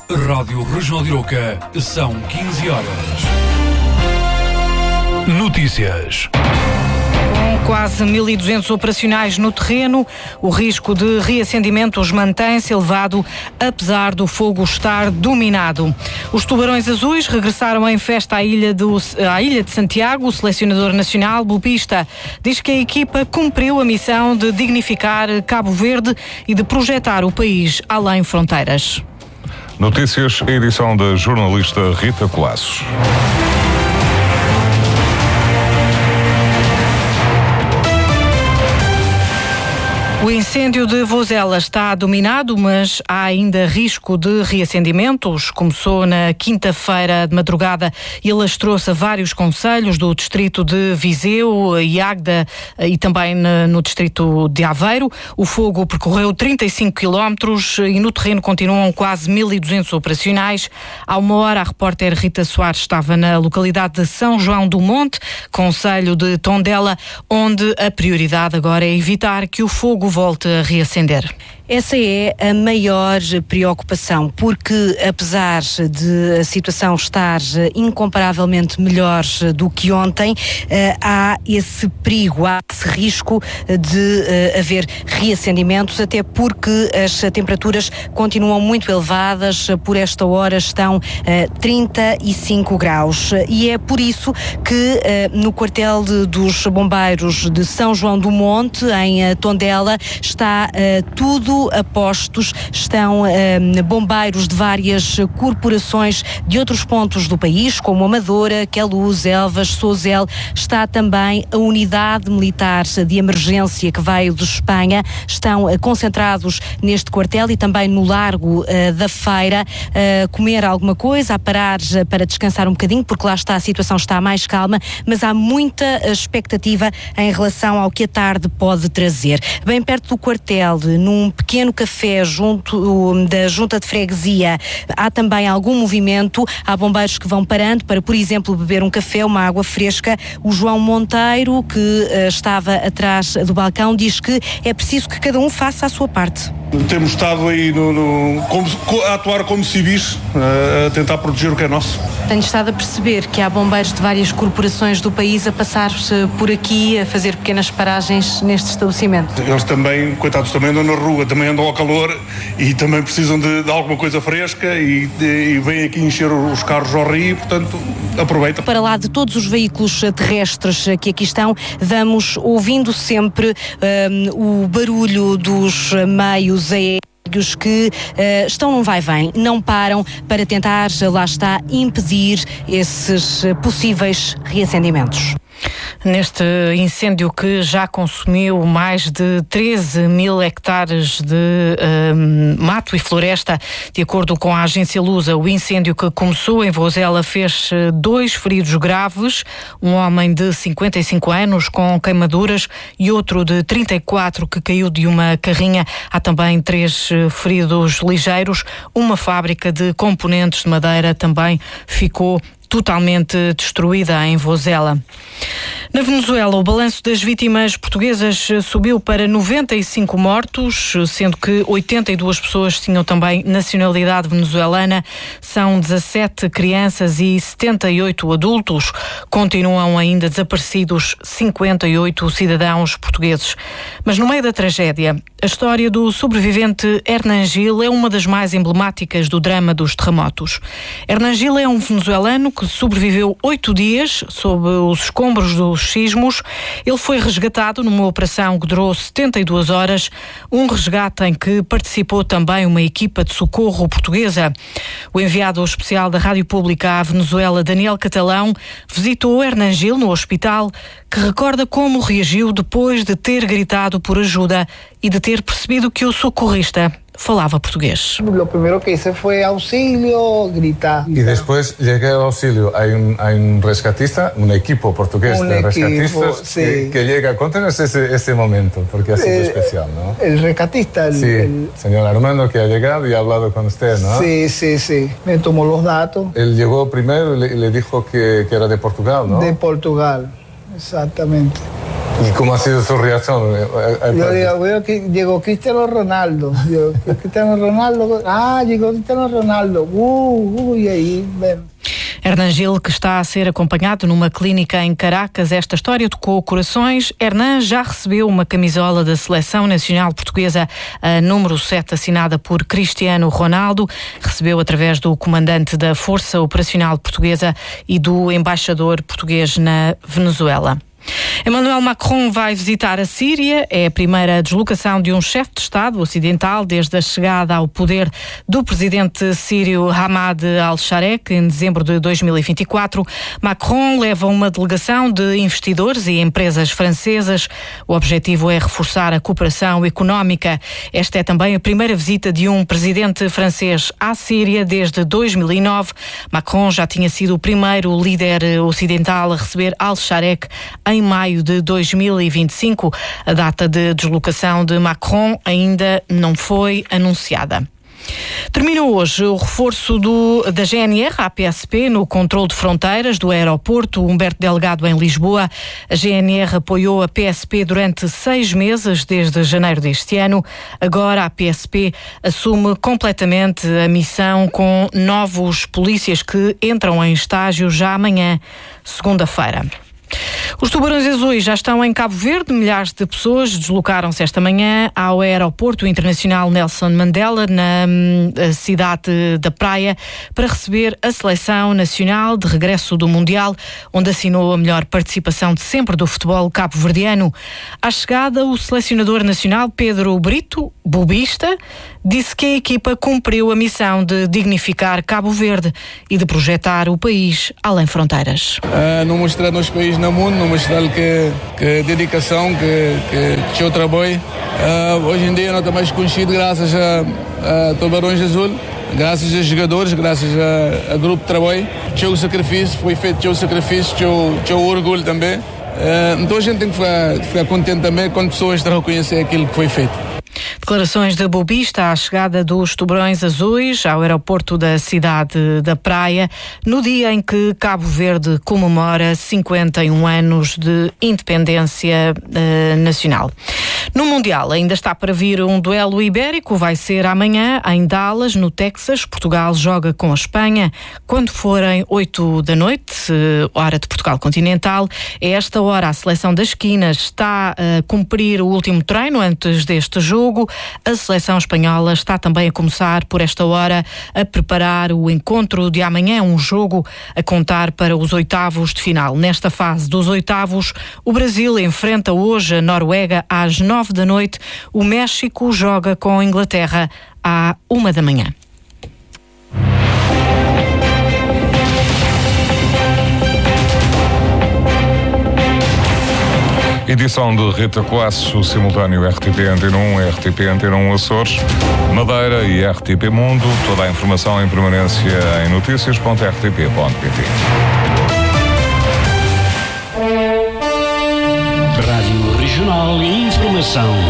Rádio Regional de Arouca, são 15 horas. Notícias. Com quase 1.200 operacionais no terreno, o risco de reacendimentos mantém-se elevado, apesar do fogo estar dominado. Os Tubarões Azuis regressaram em festa à Ilha de Santiago. O selecionador nacional, Bubista, diz que a equipa cumpriu a missão de dignificar Cabo Verde e de projetar o país além fronteiras. Notícias, edição da jornalista Rita Colasso. O incêndio de Vozela está dominado, mas há ainda risco de reacendimentos. Começou na quinta-feira de madrugada e alastrou-se a vários concelhos do distrito de Viseu e Águeda e também no distrito de Aveiro. O fogo percorreu 35 quilómetros e no terreno continuam quase 1.200 operacionais. Há uma hora, a repórter Rita Soares estava na localidade de São João do Monte, concelho de Tondela, onde a prioridade agora é evitar que o fogo volte a reacender. Essa é a maior preocupação, porque apesar de a situação estar incomparavelmente melhor do que ontem, há esse perigo, há esse risco de haver reacendimentos, até porque as temperaturas continuam muito elevadas, por esta hora estão 35 graus e é por isso que no quartel dos bombeiros de São João do Monte, em Tondela, está tudo a postos, estão bombeiros de várias corporações de outros pontos do país, como Amadora, Queluz, Elvas, Sozel. Está também a unidade militar de emergência que veio de Espanha, estão concentrados neste quartel e também no Largo da Feira, a comer alguma coisa, a parar para descansar um bocadinho, porque lá está, a situação está mais calma, mas há muita expectativa em relação ao que a tarde pode trazer. Bem perto do quartel, num pequeno café junto da Junta de Freguesia, há também algum movimento, há bombeiros que vão parando para, por exemplo, beber um café, uma água fresca. O João Monteiro, que estava atrás do balcão, diz que é preciso que cada um faça a sua parte. Temos estado aí a atuar como civis, a tentar proteger o que é nosso. Tenho estado a perceber que há bombeiros de várias corporações do país a passar por aqui, a fazer pequenas paragens neste estabelecimento. Eles também, coitados, também andam na rua, também andam ao calor e também precisam de alguma coisa fresca e vêm aqui encher os carros ao rio, portanto, aproveita. Para lá de todos os veículos terrestres que aqui estão, vamos ouvindo sempre o barulho dos meios aéreos que estão num vai-vem, não param para tentar, lá está, impedir esses possíveis reacendimentos. Neste incêndio que já consumiu mais de 13 mil hectares de mato e floresta, de acordo com a agência Lusa, o incêndio que começou em Vozela fez 2 feridos graves, um homem de 55 anos com queimaduras e outro de 34 que caiu de uma carrinha. Há também 3 feridos ligeiros. Uma fábrica de componentes de madeira também ficou totalmente destruída em Vozela. Na Venezuela, o balanço das vítimas portuguesas subiu para 95 mortos, sendo que 82 pessoas tinham também nacionalidade venezuelana. São 17 crianças e 78 adultos. Continuam ainda desaparecidos 58 cidadãos portugueses. Mas no meio da tragédia, a história do sobrevivente Hernan Gil é uma das mais emblemáticas do drama dos terremotos. Hernan Gil é um venezuelano que sobreviveu 8 dias sob os escombros dos sismos. Ele foi resgatado numa operação que durou 72 horas, um resgate em que participou também uma equipa de socorro portuguesa. O enviado especial da Rádio Pública à Venezuela, Daniel Catalão, visitou Hernan Gil no hospital, que recorda como reagiu depois de ter gritado por ajuda e de ter percebido que o socorrista falava português. Lo primero que hice fue auxilio, gritar. Y después llegué al auxilio. Hay un rescatista, un equipo portugués de rescatistas sí. que llega. Cuéntanos ese momento, porque ha sido especial, ¿no? El rescatista. El señor Armando, que ha llegado y ha hablado con usted, ¿no? Sí. Me tomó los datos. Él llegó primero y le dijo que era de Portugal, ¿no? De Portugal, exactamente. ¿Y cómo ha sido su reacción? Yo digo, veo que llegó Cristiano Ronaldo. Llegó Cristiano Ronaldo. E aí, bem. Hernan Gil, que está a ser acompanhado numa clínica em Caracas. Esta história tocou corações. Hernan já recebeu uma camisola da Seleção Nacional Portuguesa, a número 7, assinada por Cristiano Ronaldo. Recebeu através do comandante da Força Operacional Portuguesa e do embaixador português na Venezuela. Emmanuel Macron vai visitar a Síria. É a primeira deslocação de um chefe de Estado ocidental desde a chegada ao poder do presidente sírio Hamad al-Sharek em dezembro de 2024. Macron leva uma delegação de investidores e empresas francesas. O objetivo é reforçar a cooperação económica. Esta é também a primeira visita de um presidente francês à Síria desde 2009. Macron já tinha sido o primeiro líder ocidental a receber al-Sharek em maio de 2025. A data de deslocação de Macron ainda não foi anunciada. Termina hoje o reforço da GNR à PSP no controle de fronteiras do aeroporto Humberto Delgado em Lisboa. A GNR apoiou a PSP durante 6 meses, desde janeiro deste ano. Agora a PSP assume completamente a missão com novos polícias que entram em estágio já amanhã, segunda-feira. Os Tubarões Azuis já estão em Cabo Verde. Milhares de pessoas deslocaram-se esta manhã ao aeroporto internacional Nelson Mandela, na cidade da Praia, para receber a seleção nacional de regresso do Mundial, onde assinou a melhor participação de sempre do futebol cabo-verdiano. À chegada, o selecionador nacional Pedro Brito, bobista, disse que a equipa cumpriu a missão de dignificar Cabo Verde e de projetar o país além fronteiras. Não mostrar nos países no mundo, não mostrar que dedicação, que eu trabalho. Hoje em dia não está mais conhecido graças a Tubarões Azul, graças a jogadores, graças a grupo de trabalho. Tinha o sacrifício, foi feito tinha o sacrifício, tinha o orgulho também. Então a gente tem que ficar contente também quando pessoas reconhecerem aquilo que foi feito. Declarações de bobista à chegada dos Tubarões Azuis ao aeroporto da cidade da Praia, no dia em que Cabo Verde comemora 51 anos de independência nacional. No Mundial ainda está para vir um duelo ibérico, vai ser amanhã em Dallas, no Texas. Portugal joga com a Espanha quando forem 8 da noite, hora de Portugal continental. A esta hora a seleção das esquinas está a cumprir o último treino antes deste jogo. A seleção espanhola está também a começar por esta hora a preparar o encontro de amanhã, um jogo a contar para os oitavos de final. Nesta fase dos oitavos, o Brasil enfrenta hoje a Noruega às 9 da noite. O México joga com a Inglaterra à 1 da manhã. Edição de Rita Coasso, simultâneo RTP Antena 1, RTP Antena 1 Açores, Madeira e RTP Mundo. Toda a informação em permanência em notícias.rtp.pt. Rádio Regional e Informação.